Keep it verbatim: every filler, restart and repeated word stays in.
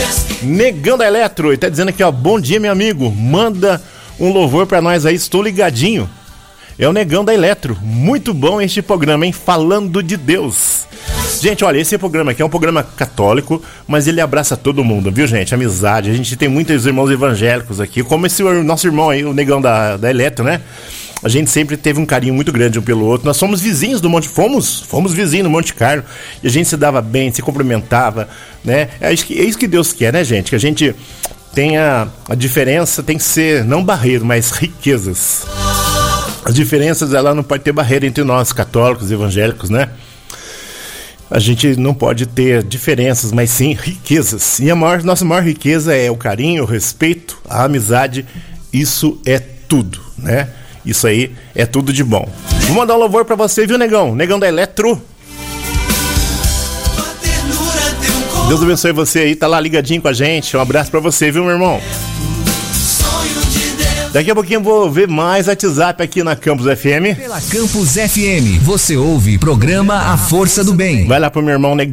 Negão da Eletro, e tá dizendo aqui, ó, bom dia, meu amigo, manda um louvor pra nós aí, estou ligadinho. É o Negão da Eletro, muito bom este programa, hein, falando de Deus. Gente, olha, esse programa aqui é um programa católico, mas ele abraça todo mundo, viu, gente? Amizade, a gente tem muitos irmãos evangélicos aqui, como esse nosso irmão aí, o Negão da, da Eletro, né? A gente sempre teve um carinho muito grande um pelo outro. Nós somos vizinhos do Monte... Fomos, fomos vizinhos do Monte Carlo. E a gente se dava bem, se cumprimentava, né? É isso que, é isso que Deus quer, né, gente? Que a gente tenha... A diferença tem que ser, não barreiro, mas riquezas. As diferenças, ela não pode ter barreira entre nós, católicos, evangélicos, né? A gente não pode ter diferenças, mas sim riquezas. E a maior, nossa maior riqueza é o carinho, o respeito, a amizade. Isso é tudo, né? Isso aí é tudo de bom. Vou mandar um louvor pra você, viu, Negão? Negão da Eletro. Deus abençoe você aí, tá lá ligadinho com a gente. Um abraço pra você, viu, meu irmão? Daqui a pouquinho eu vou ver mais WhatsApp aqui na Campus F M. Pela Campus F M, você ouve programa A Força do Bem. Vai lá pro meu irmão Negão.